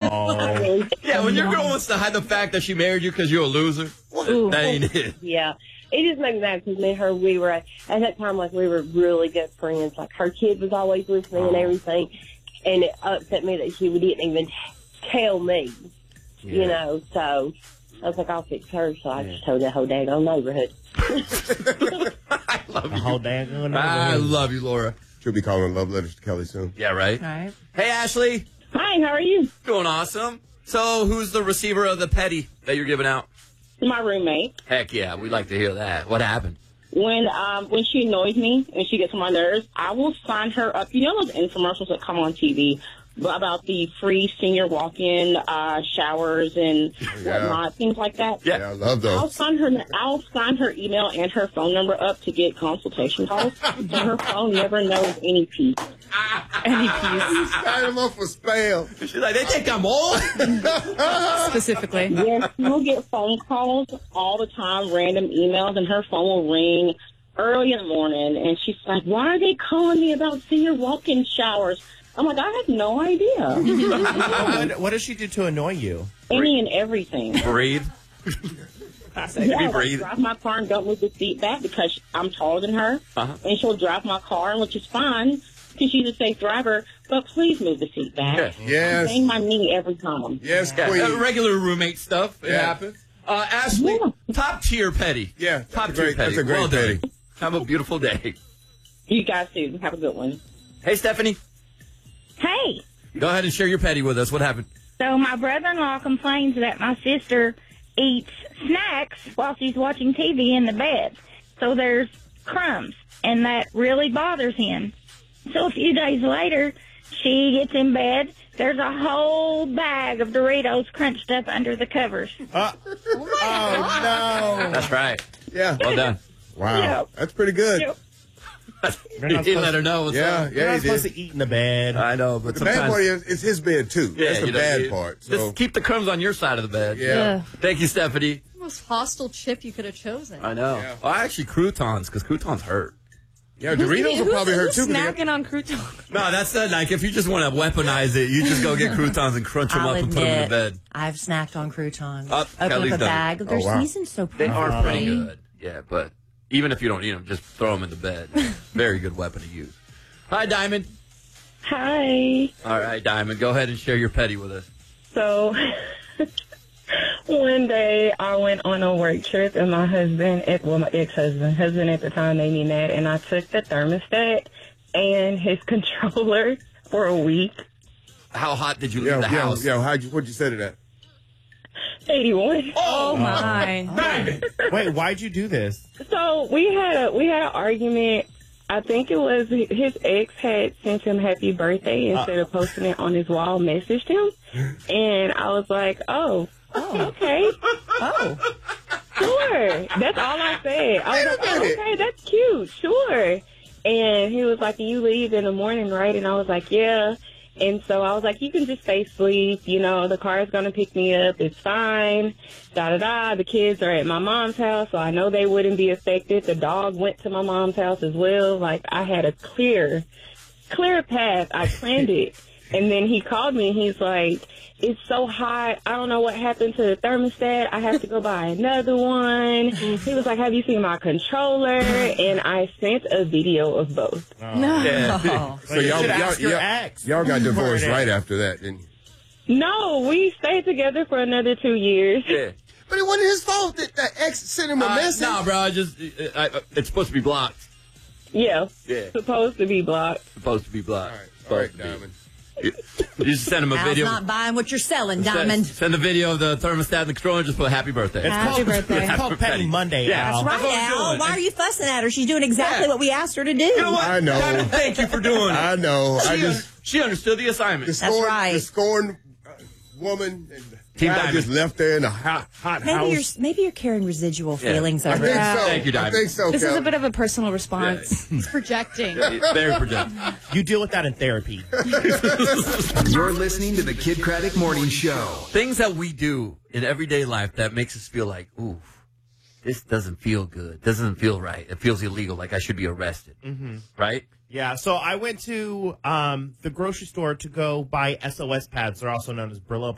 Oh. Yeah, when your girl wants to hide the fact that she married you because you're a loser, that ain't it. Yeah. It just made me mad because me and her, we were, at that time, like, we were really good friends. Like, her kid was always with me and everything. And it upset me that she didn't even tell me, you know. So I was like, I'll fix her. So I just told that whole daggone neighborhood. I love you. Whole daggone I love you, Laura. She'll be calling love letters to Kelly soon. Yeah, right? Right. Hey, Ashley. Hi, how are you? Doing awesome. So who's the receiver of the petty that you're giving out? My roommate. Heck yeah, we'd like to hear that. What happened? When she annoys me and she gets on my nerves, I will sign her up. You know those infomercials that come on TV about the free senior walk-in showers and whatnot, things like that? Yeah, I love those. I'll sign her email and her phone number up to get consultation calls, and her phone never knows any peace. Any piece. Sign them up for spam. She's like, they think I'm old? Specifically. Yes, you'll get phone calls all the time, random emails, and her phone will ring early in the morning, and she's like, why are they calling me about senior walk-in showers? I'm like, I have no idea. What does she do to annoy you? Any and everything. Breathe. Yeah, breathe. drive my car and don't move the seat back because I'm taller than her, and she'll drive my car, which is fine because she's a safe driver, but please move the seat back. Yes. Bang my knee every time. Yes, Yeah, queen. regular roommate stuff. It happens. Ashley, top tier petty. Yeah, top tier petty. That's a great well petty. done. Have a beautiful day. You guys too. Have a good one. Hey, Stephanie. Hey, Go ahead and share your petty with us. What happened? so my brother-in-law complains that my sister eats snacks while she's watching TV in the bed. So there's crumbs, and that really bothers him. So a few days later, she gets in bed. There's a whole bag of Doritos crunched up under the covers. Oh, no. That's right. Yeah. Well done. Wow. Yeah. That's pretty good. Yep. He let her know. What's up. You're Yeah, not he supposed did. to eat in the bed. I know, but The bad sometimes... part is it's his bed, too. That's the you know, bad part. So, Just keep the crumbs on your side of the bed. yeah. Thank you, Stephanie. Most hostile chip you could have chosen. I know. Yeah. Well, actually, croutons, because croutons hurt. Yeah, Doritos will probably hurt, too. Who's snacking on croutons? No, that's like if you just want to weaponize it, you just go get croutons and crunch them I'll up and put them in admit, the bed. I've snacked on croutons. Kelly's Open up a done it. bag. They're Oh, wow. seasoned so They properly. are pretty good. Yeah, but even if you don't eat them, just throw them in the bed. Very good weapon to use. Hi, Diamond. Hi. All right, Diamond. Go ahead and share your petty with us. So one day I went on a work trip and my ex-husband at the time made me mad, and I took the thermostat and his controller for a week. How hot did you leave the house? What'd you say to that? 81. Oh, my. Diamond. Wait, why'd you do this? So we had an argument. I think it was his ex had sent him happy birthday instead of posting it on his wall, messaged him. And I was like, oh, okay. Oh. Sure. That's all I said. I was like, oh, okay, that's cute. Sure. And he was like, you leave in the morning, right? And I was like, yeah. And so I was like, you can just stay asleep. You know, the car is going to pick me up. It's fine. Da-da-da. The kids are at my mom's house, so I know they wouldn't be affected. The dog went to my mom's house as well. Like, I had a clear path. I planned it. And then he called me, and he's like, it's so hot. I don't know what happened to the thermostat. I have to go buy another one. He was like, have you seen my controller? And I sent a video of both. No. Yeah. So You should ask your ex. y'all got divorced right after that, didn't you? No, we stayed together for another 2 years. Yeah. But it wasn't his fault that the ex sent him a message. No, bro. It's supposed to be blocked. Yeah. Yeah. Supposed to be blocked. Supposed to be blocked. All right, Diamond. You just send him a Al's video. not buying what you're selling, Diamond. Send a video of the thermostat and the controller and just put happy birthday. Happy birthday. It's called Petty Monday, Yeah. Al. That's right, what I'm Al. doing. Why are you fussing at her? She's doing exactly what we asked her to do. You know what? I know. Diamond, thank you for doing it. I know. She understood the assignment. The scorned woman. Team guy Diamond. just left there in a hot house. Maybe you're carrying residual feelings I over think it. so. Thank you, Diamond. I think so, This is a Kelly. bit of a personal response. Yeah. It's projecting. Very projected. You deal with that in therapy. You're listening to the Kid Craddock Morning Show. Things that we do in everyday life that makes us feel like, ooh, this doesn't feel good. Doesn't feel right. It feels illegal, like I should be arrested. Mm-hmm. Right? Yeah, so I went to the grocery store to go buy SOS pads. They're also known as Brillo